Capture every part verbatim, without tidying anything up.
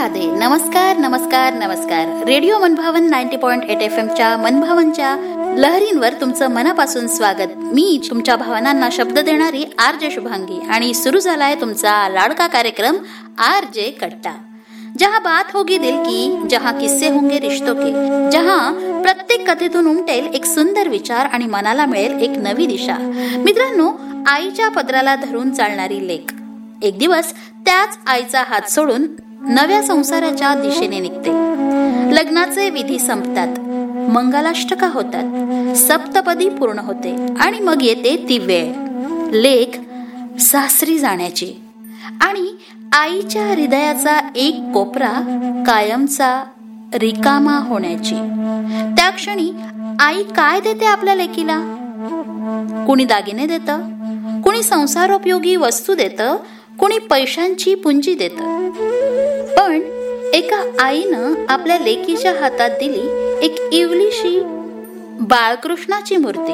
राधे. नमस्कार नमस्कार नमस्कार. रेडिओ मनभावन नाईन्टी पॉइंट एट एफ एमच्या मनभावनच्या लहरींवर तुमचं मनापासून स्वागत. मी तुमच्या भावनांना शब्द देणारी आर जे शुभांगी आणि सुरू झालाय तुमचा लाडका कार्यक्रम आर जे कट्टा. जहां बात होगी दिल की, जहां किस्से होंगे रिश्तों के, जहां प्रत्येक कथेतून उमटेल एक सुंदर विचार आणि मनाला मिळेल एक नवी दिशा. मित्रांनो, आईच्या पदराला धरून चालणारी लेक एक दिवस त्याच आईचा हात सोडून नव्या संसाराच्या दिशेने निघते. लग्नाचे विधी संपतात, मंगलाष्टका होतात, सप्तपदी पूर्ण होते आणि मग येते ती वेळ, लेक सासरी जाण्याची. आणि आईच्या हृदयाचा एक कोपरा कायमचा रिकामा होण्याची. त्या क्षणी आई काय देते आपल्या लेकीला? कुणी दागिने देतं, कुणी संसारोपयोगी वस्तू देतं, कुणी पैशांची पुंजी देतं. पण एका आईनं आपल्या लेकीच्या हातात दिली एक इवलीशी बाळकृष्णाची मूर्ती,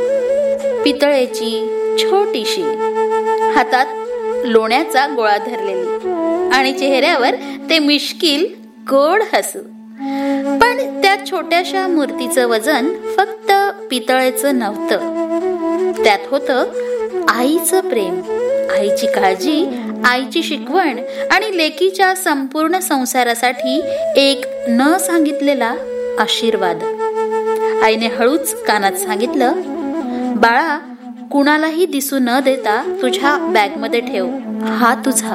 पितळेची छोटीशी, हातात लोण्याचा गोळा धरलेली आणि चेहऱ्यावर ते मिश्किल गोड हसू. पण त्या छोट्याशा मूर्तीचं वजन फक्त पितळेचं नव्हतं, त्यात होतं आईचं प्रेम, आईची काळजी, आईची शिकवण आणि लेकीच्या संपूर्ण संसारासाठी एक न सांगितलेला आशीर्वाद. आईने हळूच कानात सांगितलं, बाळा, कुणालाही दिसू न देता तुझ्या बॅगमध्ये ठेव, हा तुझा.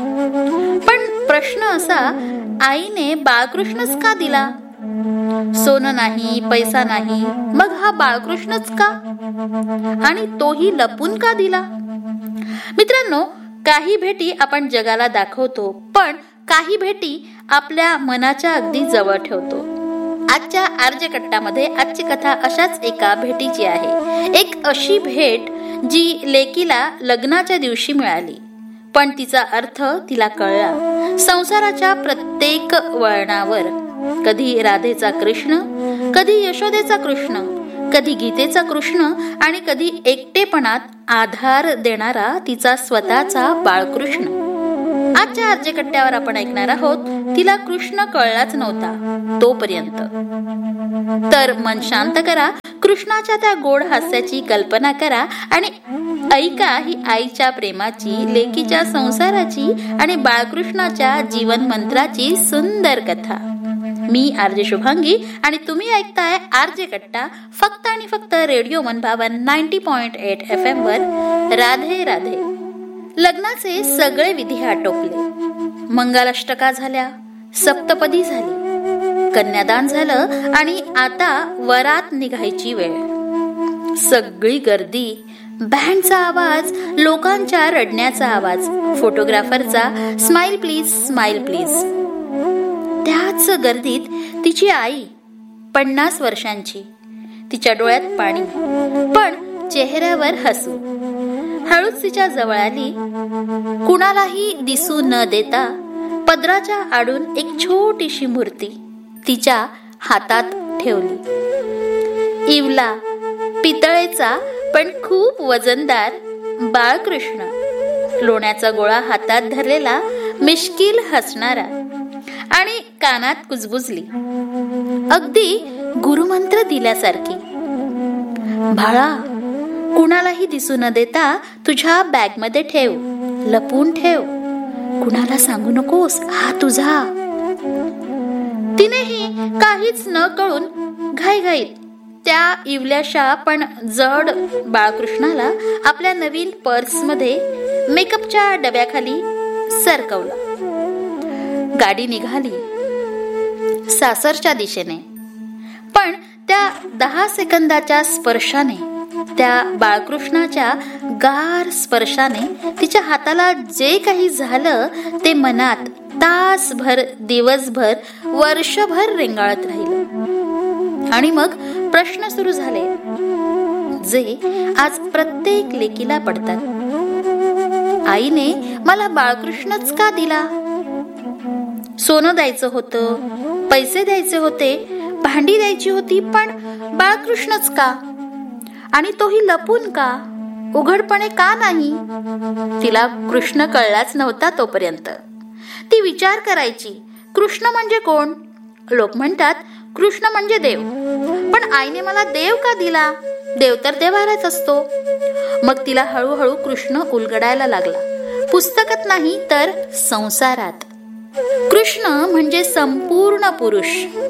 पण प्रश्न असा, आईने बाळकृष्णच का दिला? सोनं नाही, पैसा नाही, मग हा बाळकृष्णच का? आणि तोही लपून का दिला? मित्रांनो, काही भेटी आपण जगाला दाखवतो, पण काही भेटी आपल्या मनाच्या अगदी जवळ ठेवतो. आजच्या आरजे कट्टामध्ये आजची कथा अशाच एका भेटीची आहे. एक अशी भेट जी लेकीला लग्नाच्या दिवशी मिळाली, पण तिचा अर्थ तिला कळला संसाराच्या प्रत्येक वळणावर. कधी राधेचा कृष्ण, कधी यशोदेचा कृष्ण, कधी गीतेचा कृष्ण आणि कधी एकटेपणात आधार देणारा तिचा स्वतःचा बाळकृष्ण. आजच्या आरजे कट्ट्यावर आपण ऐकणार आहोत, तिला कृष्ण कळलाच नव्हता तोपर्यंत. तर मन शांत करा, कृष्णाच्या त्या गोड हास्याची कल्पना करा आणि ऐका ही आईच्या प्रेमाची, लेकीच्या संसाराची आणि बाळकृष्णाच्या जीवन मंत्राची सुंदर कथा. मी आरजे शुभांगी आणि तुम्ही ऐकताय आरजे कट्टा, फक्त आणि फक्त रेडिओ मनभावन ninety point eight F M वर. राधे राधे. लग्नाचे सगळे विधी आटोपले, मंगलाष्टका झाल्या, सप्तपदी झाली, कन्यादान झालं आणि आता वरात निघायची वेळ. सगळी गर्दी, बँडचा आवाज, लोकांच्या रडण्याचा आवाज, फोटोग्राफरचा स्माइल प्लीज स्माइल प्लीज. त्याच गर्दीत तिची आई, पन्नास वर्षांची, तिच्या डोळ्यात पाणी पण चेहऱ्यावर हसू. हळूच तिच्या जवळ आली, कुणालाही दिसू न देता पदराच्या आडून एक छोटीशी मूर्ती तिच्या हातात ठेवली. इवला, पितळेचा पण खूप वजनदार बाळकृष्ण, लोण्याचा गोळा हातात धरलेला, मिश्किल हसणारा आणि कानात कुजबुजली, अगदी गुरुमंत्र दिल्यासारखी, बाळा, कुणालाही दिसू न देता तुझ्या बॅग मध्ये ठेव, लपून ठेव, कुणाला सांगू नकोस, हा तुझा. तिनेही काहीच न कळून घाईघाईत त्या इवल्याशा पण जड बाळकृष्णाला आपल्या नवीन पर्समध्ये मेकअपच्या डब्याखाली सरकवला. गाडी निघाली सासरच्या दिशेने. पण त्या दहा सेकंदाच्या स्पर्शाने, त्या बाळकृष्णाच्या गार स्पर्शाने तिच्या हाताला जे काही झालं ते मनात तासभर, दिवसभर, वर्षभर रेंगाळत राहिलं. आणि मग प्रश्न सुरू झाले, जे आज प्रत्येक लेकीला पडतात. आईने मला बाळकृष्णच का दिला? सोनं द्यायचं होतं, पैसे द्यायचे होते, भांडी द्यायची होती, पण बाळकृष्णच का? आणि तोही लपून का? उघडपणे का नाही? तिला कृष्ण कळलाच नव्हता तोपर्यंत. ती विचार करायची, कृष्ण म्हणजे कोण? लोक म्हणतात कृष्ण म्हणजे देव. पण आईने मला देव का दिला? देव तर देवालाच असतो. मग तिला हळूहळू कृष्ण उलगडायला लागला. पुस्तकात नाही तर संसारात. कृष्ण म्हणजे संपूर्ण पुरुष.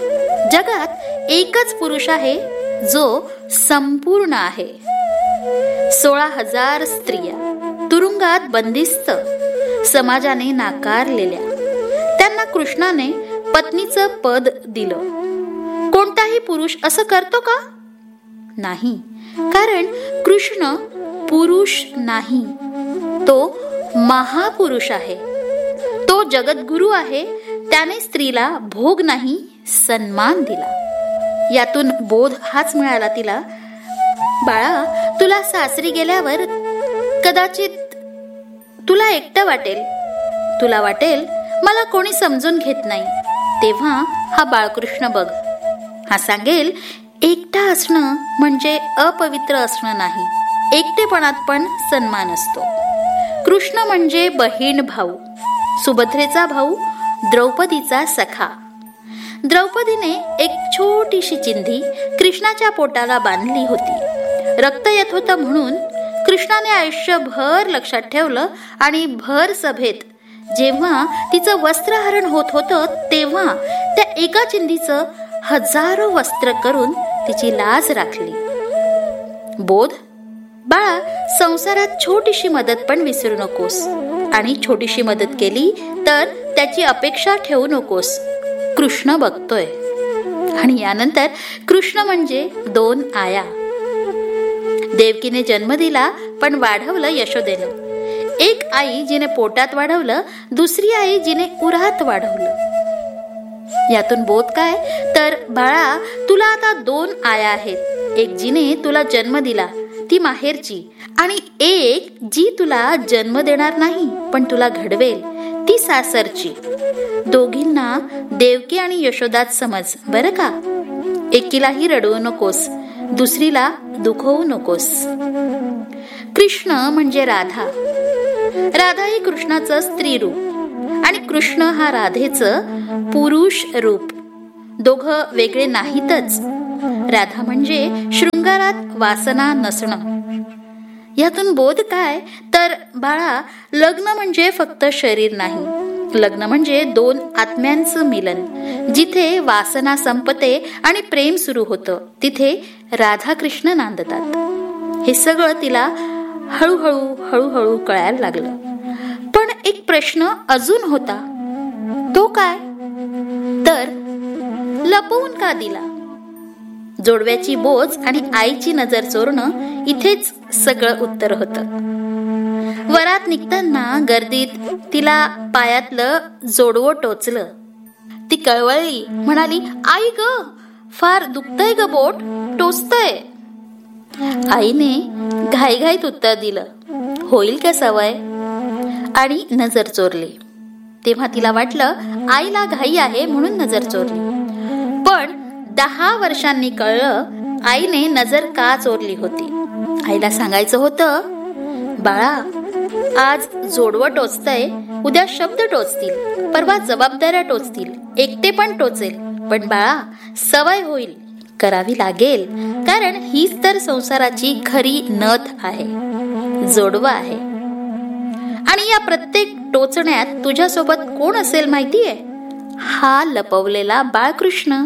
जगात एकच पुरुष आहे जो संपूर्ण आहे. सोळा हजार स्त्रिया तुरुंगात बंदिस्त, समाजाने नाकारलेल्या, त्यांना कृष्णाने पत्नीचं पद दिलं. कोणताही पुरुष असं करतो का? नाही, कारण कृष्ण पुरुष नाही, तो महापुरुष आहे. तो जगद्गुरु आहे. त्याने स्त्रीला भोग नाही, सन्मान दिला. यातून बोध हाच मिळाला तिला, बाळा, तुला सासरी गेल्यावर कदाचित तुला एकटं वाटेल. तुला वाटेल मला कोणी समजून घेत नाही. तेव्हा हा बाळकृष्ण बघ. हा सांगेल एकटा असणं म्हणजे अपवित्र असणं नाही. एकटेपणात पण सन्मान असतो. कृष्ण म्हणजे बहीण भाऊ. सुभद्रेचा भाऊ, द्रौपदीचा सखा. द्रौपदीने एक छोटीशी चिंधी कृष्णाच्या पोटाला बांधली होती. रक्त येत होतं म्हणून कृष्णाने आयुष्यभर लक्षात ठेवलं आणि भर सभेत जेव्हा तिचं वस्त्रहरण होत होतं तेव्हा त्या एका चिंधीचं हजारो वस्त्र करून तिची लाज राखली. बोध, बाळा, संसारात छोटीशी मदत पण विसरू नकोस. आणि छोटीशी मदत केली तर त्याची अपेक्षा ठेवू नकोस. कृष्ण बघतोय. आणि यानंतर कृष्ण म्हणजे दोन आया. देवकीने जन्म दिला पण वाढवलं यशोदेनं. एक आई जिने पोटात वाढवलं, दुसरी आई जिने उरात वाढवलं. यातून बोध काय? तर बाळा, तुला आता दोन आया आहेत. एक जिने तुला जन्म दिला, ती माहेरची, आणि एक जी तुला जन्म देणार नाही पण तुला घडवेल, ती सासरची. दोघींना देवकी आणि यशोदात समज, बरं का? एकीलाही रडवू नकोस, दुसरीला दुखवू नकोस. कृष्ण म्हणजे राधा. राधा ही कृष्णाचं स्त्री रूप आणि कृष्ण हा राधेचं पुरुष रूप. दोघं वेगळे नाहीतच. राधा म्हणजे शृंगारात वासना नसणं. यातून बोध काय? तर बाळा, लग्न म्हणजे फक्त शरीर नाही. लग्न म्हणजे दोन आत्म्यांचं मिलन. जिथे वासना संपते आणि प्रेम सुरू होतं, तिथे राधा कृष्ण नांदतात. हे सगळं तिला हळूहळू हळूहळू कळायला लागलं. पण एक प्रश्न अजून होता. तो काय? तर लपवून का दिला? जोडव्याची बोच आणि आईची नजर चोरणं, इथेच सगळं उत्तर होतं. वरात निघताना गर्दीत तिला पायातलं जोडवं टोचलं. ती कळवळली, म्हणाली, आई ग, फार दुखतंय ग बोट, टोचतंय. आईने घाईघाईत उत्तर दिलं, होईल का सवय, आणि नजर चोरली. तेव्हा तिला वाटलं आईला घाई आहे म्हणून नजर चोरली. पण दहा वर्षांनी कळलं आईने नजर का चोरली होती. आईला सांगायचं होतं, बाळा, आज जोडवं टोचतंय, उद्या शब्द टोचतील, परवा जबाबदाऱ्या टोचतील, एकटे पण टोचेल. पण बाळा, सवय होईल, करावी लागेल, कारण हीच तर संसाराची खरी नथ आहे, जोडवं आहे. आणि या प्रत्येक टोचण्यात तुझ्यासोबत कोण असेल माहितीये? हा लपवलेला बाळकृष्ण.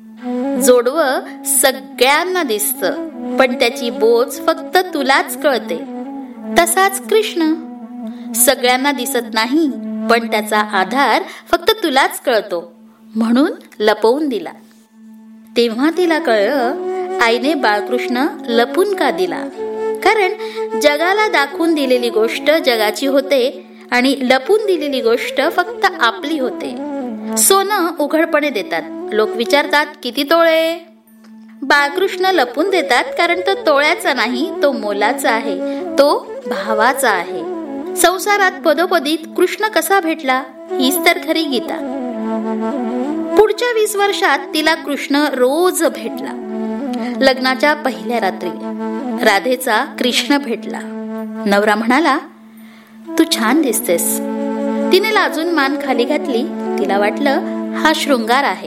जोडवं सगळ्यांना दिसतं, पण त्याची बोच फक्त तुलाच कळते. तसाच कृष्ण सगळ्यांना दिसत नाही, पण त्याचा आधार फक्त तुलाच कळतो, म्हणून लपवून दिला. तेव्हा तिला कळलं आईने बाळकृष्ण लपून का दिला. कारण जगाला दाखवून दिलेली गोष्ट जगाची होते आणि लपून दिलेली गोष्ट फक्त आपली होते. सोनं उघडपणे देतात, लोक विचारतात किती तोळे. बाळकृष्ण लपून देतात कारण तो तोळ्याचा नाही, तो मोलाचा आहे, तो भावाचा आहे. संसारात पदोपदीत कृष्ण कसा भेटला, हीच तर खरी गीता. पुढच्या वीस वर्षात तिला कृष्ण रोज भेटला. लग्नाच्या पहिल्या रात्री राधेचा कृष्ण भेटला. नवरा म्हणाला, तू छान दिसतेस. तिने लाजून मान खाली घातली. तिला वाटलं हा शृंगार आहे,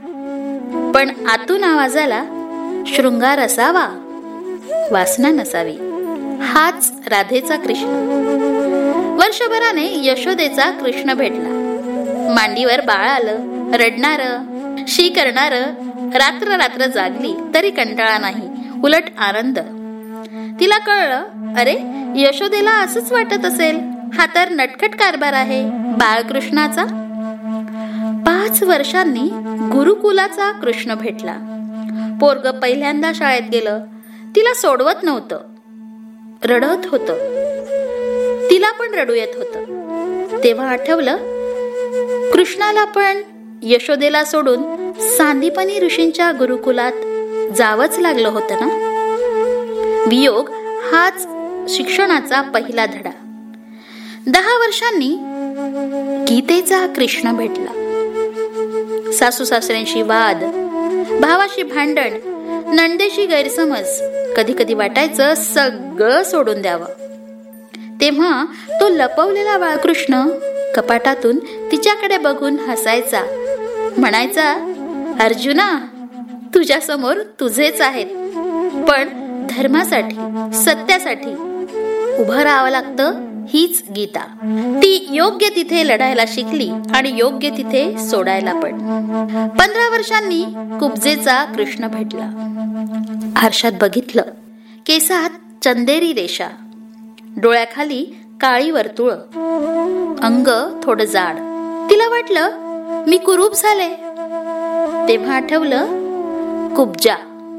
पण आतून आवाजाला शृंगार असावा, वासना नसावी. हाच राधेचा कृष्ण. वर्षभराने यशोदेचा कृष्ण भेटला. मांडीवर बाळ आलं, रडणार, शी करणार. रात्र रात्र जागली तरी कंटाळा नाही, उलट आनंद. तिला कळलं, अरे यशोदेला असंच वाटत असेल, हा तर नटखट कारभार आहे बाळकृष्णाचा. पाच वर्षांनी गुरुकुलाचा कृष्ण भेटला. पोरग पहिल्यांदा शाळेत गेलं. तिला सोडवत नव्हतं, रडत होतं. तिला पण रडू येत होतं. तेव्हा आठवलं, कृष्णाला पण यशोदेला सोडून सांदीपनी ऋषींच्या गुरुकुलात जावंच लागलं होतं ना. वियोग हाच शिक्षणाचा पहिला धडा. दहा वर्षांनी गीतेचा कृष्ण भेटला. सासू सासऱ्यांशी वाद, भावाशी भांडण, नंदेशी गैरसमज. कधी कधी वाटायचं सगळं सोडून द्यावं. तेव्हा तो लपवलेला बाळकृष्ण कपाटातून तिच्याकडे बघून हसायचा, म्हणायचा, अर्जुना तुझ्या समोर तुझेच आहेत, पण धर्मासाठी सत्यासाठी उभं राहावं लागतं. हीच गीता. ती योग्य तिथे लढायला शिकली आणि योग्य तिथे सोडायला पण. पंधरा वर्षांनी कुब्जेचा कृष्ण भेटला. आरशात बघितलं, केसात चंदेरी रेषा, डोळ्याखाली काळी वर्तुळ, अंग थोडं जाड. तिला वाटलं मी कुरूप झाले. तेव्हा आठवलं, कुब्जा.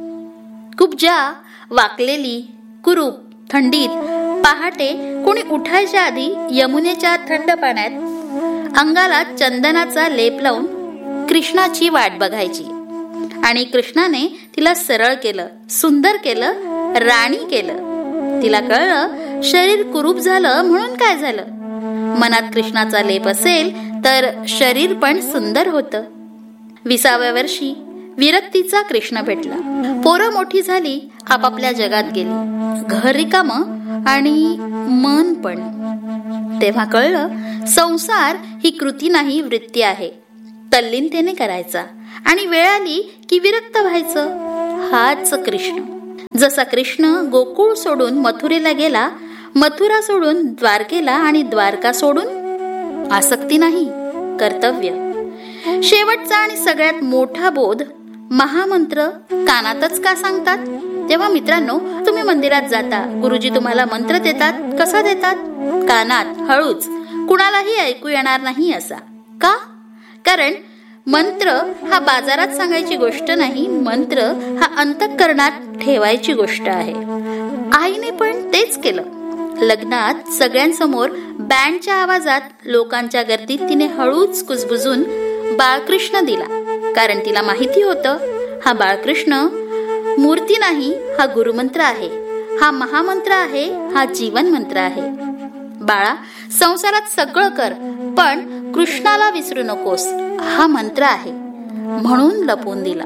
कुब्जा वाकलेली, कुरूप, थंडीत पहाटे कोणी उठायच्या आधी यमुनेच्या थंड पाण्यात अंगाला चंदनाचा लेप लावून कृष्णाची वाट बघायची. आणि कृष्णाने तिला सरळ केलं, सुंदर केलं, राणी केलं. तिला कळलं, शरीर कुरूप झालं म्हणून काय झालं. मनात कृष्णाचा लेप असेल तर शरीर पण सुंदर होतं. विसाव्या वर्षी विरक्तीचा कृष्ण भेटला. पोरं मोठी झाली, आपापल्या जगात गेली. घर रिकामं आणि मन पण. तेव्हा कळलं, संसार ही कृती नाही, वृत्ती आहे. तल्लीनतेने करायचा आणि वेळ आली की विरक्त व्हायचं. हाच कृष्ण. जसा कृष्ण गोकुळ सोडून मथुरेला गेला, मथुरा सोडून द्वारकेला, आणि द्वारका सोडून आसक्ती नाही, कर्तव्य. शेवटचा आणि सगळ्यात मोठा बोध, महामंत्र कानातच का सांगतात. तेव्हा मित्रांनो, तुम्ही मंदिरात जाता, गुरुजी तुम्हाला मंत्र देतात. कसा देतात? कानात, हळूच, कुणालाही ऐकू येणार नाही असा. का? कारण मंत्र हा बाजारात सांगायची गोष्ट नाही. मंत्र हा अंतःकरणात ठेवायची गोष्ट आहे. आईने पण तेच केलं. लग्नात सगळ्यांसमोर बँडच्या आवाजात, लोकांच्या गर्दीत तिने हळूच कुजबुजून बाळकृष्ण दिला. कारण तिला माहिती होतं, हा बाळकृष्ण मूर्ती नाही, हा गुरुमंत्र आहे, हा महामंत्र आहे, हा जीवन मंत्र आहे. बाळा, संसारात सगळं कर, पण कृष्णाला विसरू नकोस, हा मंत्र आहे. म्हणून लपवून दिला.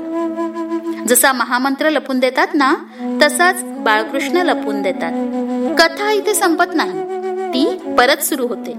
जसा महामंत्र लपून देतात ना, तसाच बाळकृष्ण लपून देतात. कथा इथे संपत नाही, ती परत सुरू होते.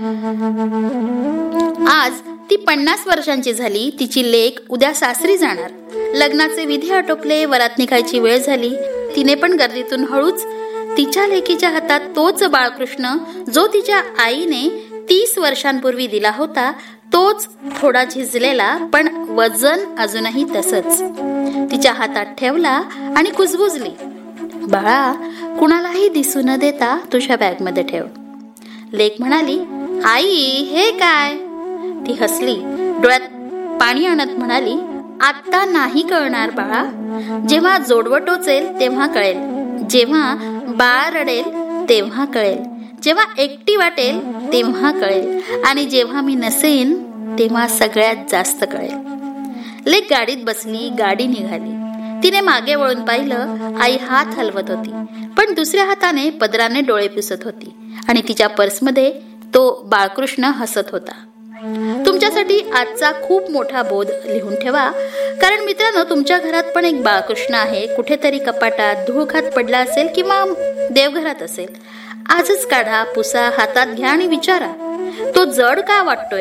आज ती पन्नास वर्षांची झाली. तिची लेक उद्या सासरी जाणार. लग्नाचे विधी आटोपले, वरात निघायची वेळ झाली. तिने पण गर्दीतून हळूच तिच्या लेकीच्या हातात तोच बाळकृष्ण, जो तिच्या आईने तीस वर्षांपूर्वी दिला होता, तोच थोडा झिजलेला, पण वजन अजूनही तसंच, तिच्या हातात ठेवला आणि कुजबुजली. बाळा, कुणालाही दिसू न देता तुझ्या बॅगमध्ये ठेव. लेक म्हणाली, आई हे काय? ती हसली, डोळ्यात पाणी आणत म्हणाली, आता नाही कळणार बाळा. जेव्हा जोडवं टोचेल तेव्हा कळेल, जेव्हा बाळ रडेल तेव्हा कळेल, जेव्हा एकटी वाटेल तेव्हा कळेल, आणि जेव्हा मी नसेन तेव्हा सगळ्यात जास्त कळेल. लेक गाडीत बसली. गाडी निघाली. तिने मागे वळून पाहिलं. आई हात हलवत होती, पण दुसऱ्या हाताने पदराने डोळे पुसत होती, आणि तिच्या पर्समध्ये तो बाळकृष्ण हसत होता. तुमच्यासाठी आजचा खूप मोठा बोध लिहून ठेवा. कारण मित्रांनो, तुमच्या घरात पण एक बाळकृष्ण आहे. कुठेतरी कपाटात धूळ खात पडला असेल किंवा देवघरात असेल. आजच काढा, पुसा, हातात घ्या आणि विचारा, तो जड का वाटतोय?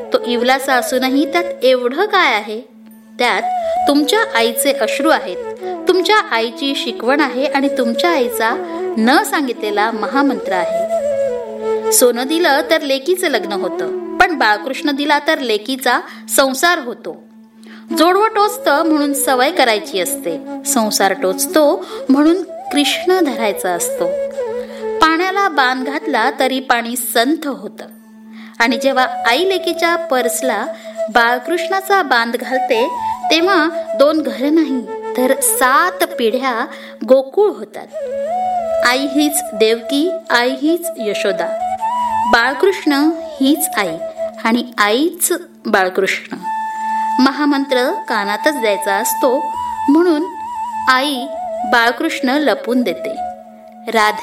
तो इवलासा असूनही त्यात एवढं काय आहे? त्यात तुमच्या आईचे अश्रू आहेत, तुमच्या आईची शिकवण आहे आणि तुमच्या आईचा न सांगितलेला महामंत्र आहे. सोनं दिलं तर लेकीचं लग्न होतं, पण बाळकृष्ण दिला तर लेकीचा संसार होतो. जोडवं टोचतं म्हणून सवय करायची असते, संसार टोचतो म्हणून कृष्ण धरायचा असतो. पाण्याला बाण घातला तरी पाणी संथ होतं. आणि जेव्हा आई लेकीच्या पर्सला बाळकृष्णाचा बांध घालते तेव्हा दोन घर नाही तर सात पिढ्या गोकुळ होतात. आई हीच देवकी, आई हीच यशोदा, बाळकृष्ण हीच आई आणि आईच बाळकृष्ण. महामंत्र कानातच द्यायचा असतो म्हणून आई बाळकृष्ण लपून देते. राधे